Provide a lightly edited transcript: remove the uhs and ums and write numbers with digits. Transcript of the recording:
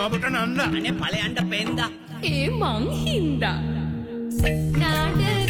ඔබට නන්න අනේ ඵලයන්ට පෙන්දා ඒ මං හින්දා නාඩ